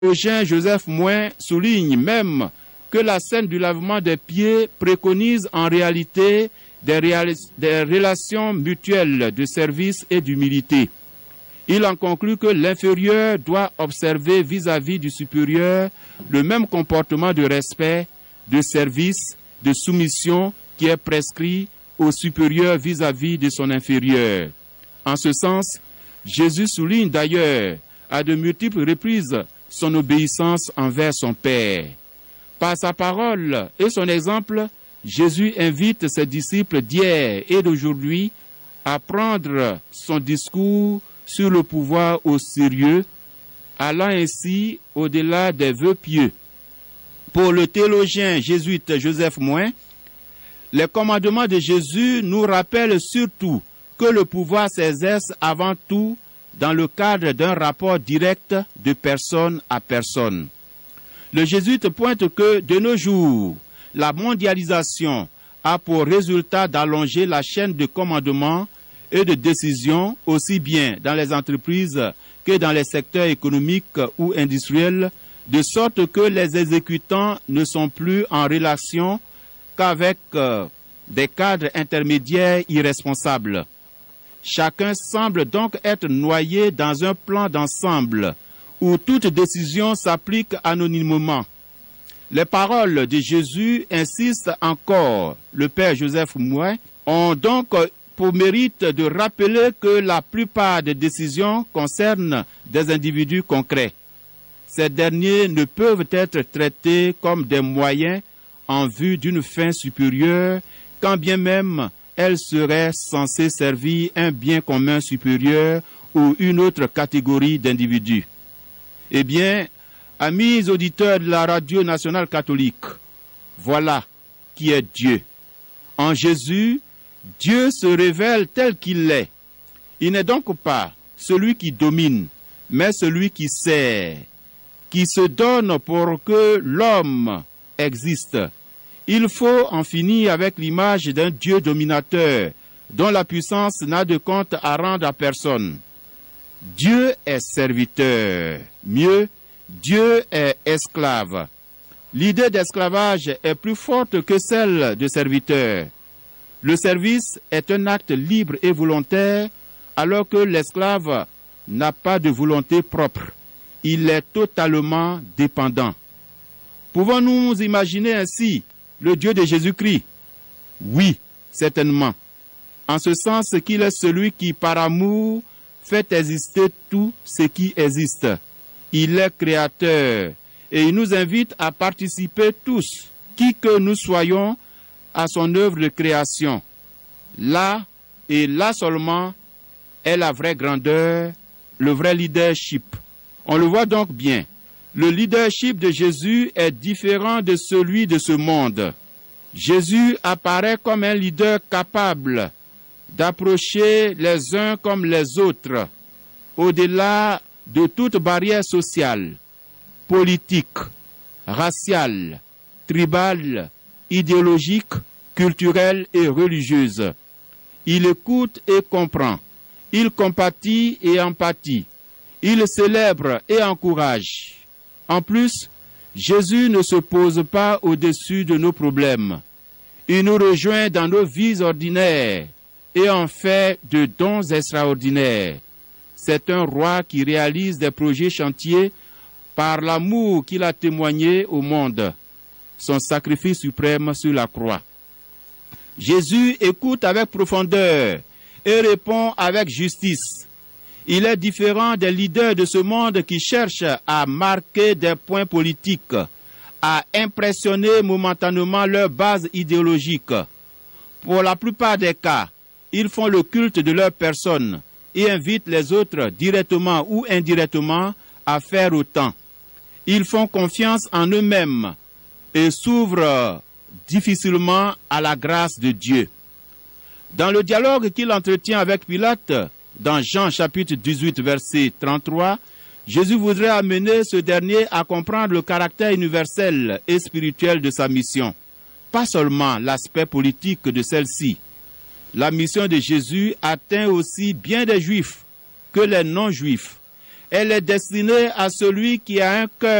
théologien Joseph Moin souligne même que la scène du lavement des pieds préconise en réalité des relations mutuelles de service et d'humilité. Il en conclut que l'inférieur doit observer vis-à-vis du supérieur le même comportement de respect, de service, de soumission qui est prescrit au supérieur vis-à-vis de son inférieur. En ce sens, Jésus souligne d'ailleurs à de multiples reprises son obéissance envers son Père. Par sa parole et son exemple, Jésus invite ses disciples d'hier et d'aujourd'hui à prendre son discours sur le pouvoir au sérieux, allant ainsi au-delà des vœux pieux. Pour le théologien jésuite Joseph Moin, les commandements de Jésus nous rappellent surtout que le pouvoir s'exerce avant tout dans le cadre d'un rapport direct de personne à personne. Le jésuite pointe que, de nos jours, la mondialisation a pour résultat d'allonger la chaîne de commandements et de décisions, aussi bien dans les entreprises que dans les secteurs économiques ou industriels, de sorte que les exécutants ne sont plus en relation qu'avec des cadres intermédiaires irresponsables. Chacun semble donc être noyé dans un plan d'ensemble où toute décision s'applique anonymement. Les paroles de Jésus insistent encore, le Père Joseph Moin, ont donc pour mérite de rappeler que la plupart des décisions concernent des individus concrets. Ces derniers ne peuvent être traités comme des moyens en vue d'une fin supérieure, quand bien même elle serait censée servir un bien commun supérieur ou une autre catégorie d'individus. Eh bien, amis auditeurs de la radio nationale catholique, voilà qui est Dieu. En Jésus, Dieu se révèle tel qu'il est. Il n'est donc pas celui qui domine, mais celui qui sert, qui se donne pour que l'homme existe. Il faut en finir avec l'image d'un Dieu dominateur, dont la puissance n'a de compte à rendre à personne. Dieu est serviteur. Mieux, Dieu est esclave. L'idée d'esclavage est plus forte que celle de serviteur. Le service est un acte libre et volontaire, alors que l'esclave n'a pas de volonté propre. Il est totalement dépendant. Pouvons-nous imaginer ainsi le Dieu de Jésus-Christ? Oui, certainement. En ce sens qu'il est celui qui, par amour, fait exister tout ce qui existe. Il est créateur et il nous invite à participer tous, qui que nous soyons, à son œuvre de création. Là, et là seulement, est la vraie grandeur, le vrai leadership. On le voit donc bien. Le leadership de Jésus est différent de celui de ce monde. Jésus apparaît comme un leader capable d'approcher les uns comme les autres, au-delà de toute barrière sociale, politique, raciale, tribale, idéologique, culturelle et religieuse. Il écoute et comprend. Il compatit et empathie. Il célèbre et encourage. En plus, Jésus ne se pose pas au-dessus de nos problèmes. Il nous rejoint dans nos vies ordinaires et en fait de dons extraordinaires. C'est un roi qui réalise des projets chantiers par l'amour qu'il a témoigné au monde, son sacrifice suprême sur la croix. Jésus écoute avec profondeur et répond avec justice. Il est différent des leaders de ce monde qui cherchent à marquer des points politiques, à impressionner momentanément leur base idéologique. Pour la plupart des cas, ils font le culte de leur personne et invitent les autres directement ou indirectement à faire autant. Ils font confiance en eux-mêmes et s'ouvrent difficilement à la grâce de Dieu. Dans le dialogue qu'il entretient avec Pilate, dans Jean chapitre 18, verset 33, Jésus voudrait amener ce dernier à comprendre le caractère universel et spirituel de sa mission, pas seulement l'aspect politique de celle-ci. La mission de Jésus atteint aussi bien des Juifs que les non-Juifs. Elle est destinée à celui qui a un cœur